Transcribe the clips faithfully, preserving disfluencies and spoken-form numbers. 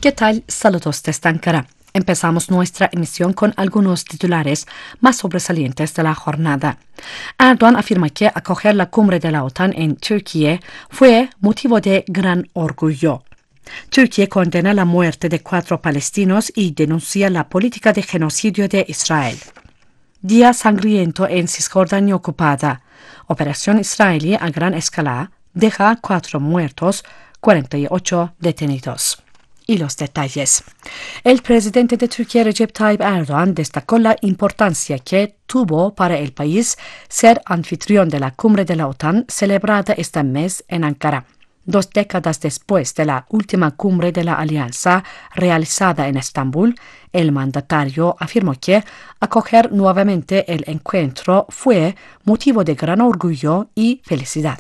¿Qué tal? Saludos desde Ankara. Empezamos nuestra emisión con algunos titulares más sobresalientes de la jornada. Erdogan afirma que acoger la cumbre de la OTAN en Turquía fue motivo de gran orgullo. Turquía condena la muerte de cuatro palestinos y denuncia la política de genocidio de Israel. Día sangriento en Cisjordania ocupada. Operación israelí a gran escala deja cuatro muertos, cuarenta y ocho detenidos. Y los detalles. El presidente de Turquía, Recep Tayyip Erdogan, destacó la importancia que tuvo para el país ser anfitrión de la cumbre de la OTAN celebrada este mes en Ankara. Dos décadas después de la última cumbre de la alianza realizada en Estambul, el mandatario afirmó que acoger nuevamente el encuentro fue motivo de gran orgullo y felicidad.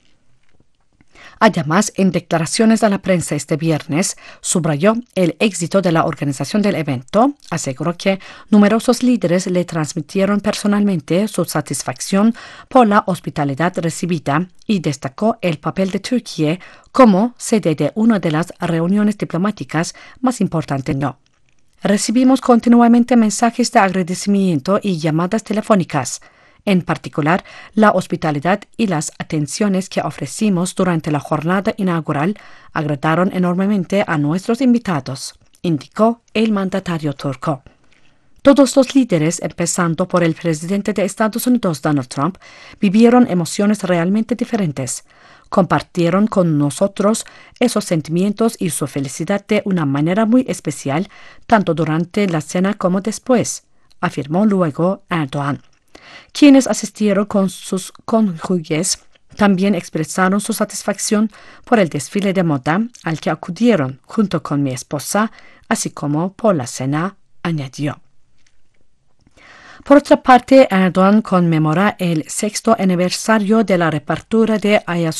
Además, en declaraciones a la prensa este viernes, subrayó el éxito de la organización del evento, aseguró que numerosos líderes le transmitieron personalmente su satisfacción por la hospitalidad recibida y destacó el papel de Turquía como sede de una de las reuniones diplomáticas más importantes. No. Recibimos continuamente mensajes de agradecimiento y llamadas telefónicas. En particular, la hospitalidad y las atenciones que ofrecimos durante la jornada inaugural agradaron enormemente a nuestros invitados, indicó el mandatario turco. Todos los líderes, empezando por el presidente de Estados Unidos, Donald Trump, vivieron emociones realmente diferentes. Compartieron con nosotros esos sentimientos y su felicidad de una manera muy especial, tanto durante la cena como después, afirmó luego Erdogan. Quienes asistieron con sus cónyuges también expresaron su satisfacción por el desfile de moda al que acudieron junto con mi esposa, así como por la cena, añadió. Por otra parte, Erdogan conmemora el sexto aniversario de la reapertura de Ayasofya